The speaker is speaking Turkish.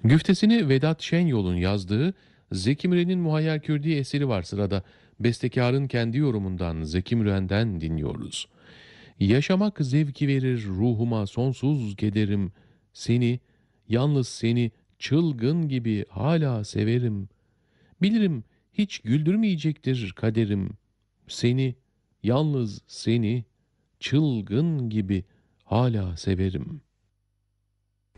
Güftesini Vedat Şenyol'un yazdığı Zeki Müren'in Muhayyer Kürdi eseri var sırada. Bestekarın kendi yorumundan Zeki Müren'den dinliyoruz. Yaşamak zevki verir ruhuma sonsuz kederim. Seni, yalnız seni çılgın gibi hala severim. Bilirim hiç güldürmeyecektir kaderim. Seni, yalnız seni çılgın gibi hala severim.''